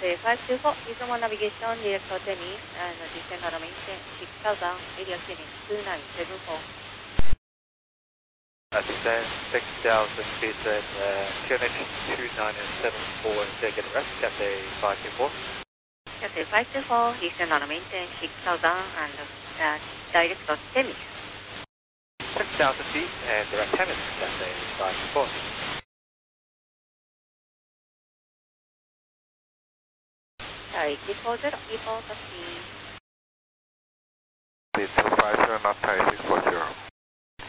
Cathay 524, Izumo Navigation, Director Dennis, and descend on maintain 6000, area QNH 2974. Descend 6000 feet at QNH 2974 and take it rest, Cathay 524. Cathay 524, descend on maintain 6000, and Director Dennis. 6000 feet and direct tennis, Cathay 524. 140, report taxi. 250, not Thai 640.